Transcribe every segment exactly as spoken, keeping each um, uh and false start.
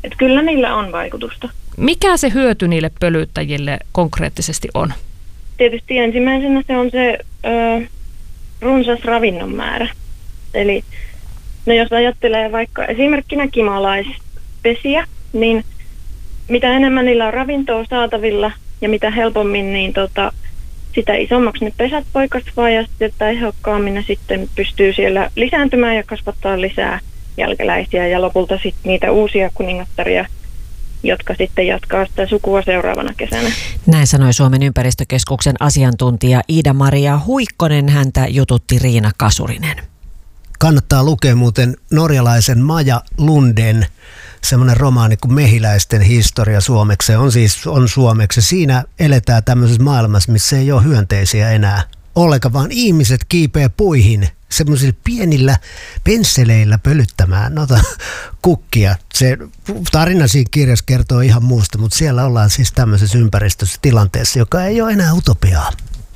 Että kyllä niillä on vaikutusta. Mikä se hyöty niille pölyttäjille konkreettisesti on? Tietysti ensimmäisenä se on se ö, runsas ravinnon määrä. Eli no jos ajattelee vaikka esimerkkinä kimalaispesiä, niin mitä enemmän niillä on ravintoa saatavilla ja mitä helpommin, niin tota, sitä isommaksi ne pesät voi kasvaa ja sitten tehokkaammin ne sitten pystyy siellä lisääntymään ja kasvattaa lisää jälkeläisiä ja lopulta sitten niitä uusia kuningattaria, jotka sitten jatkaa sitä sukua seuraavana kesänä. Näin sanoi Suomen ympäristökeskuksen asiantuntija Iida-Maria Huikkonen, häntä jututti Riina Kasurinen. Kannattaa lukea muuten norjalaisen Maja Lunden semmoinen romaani kuin Mehiläisten historia suomeksi. Se on siis on suomeksi. Siinä eletään tämmöisessä maailmassa, missä ei ole hyönteisiä enää ollenkaan, vaan ihmiset kiipee puihin semmoisilla pienillä pensseleillä pölyttämään noita kukkia. Se tarina siinä kirjassa kertoo ihan muusta, mutta siellä ollaan siis tämmöisessä ympäristössä tilanteessa, joka ei ole enää utopiaa.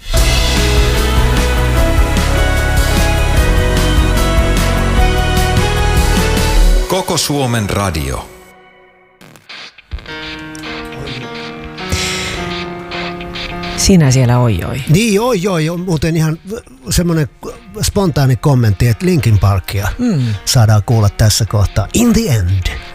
Koko Suomen radio. Sinä siellä oi oi. Niin oi oi, on muuten ihan semmoinen spontaani kommentti, että Linkin Parkia mm. saadaan kuulla tässä kohtaa. In the end.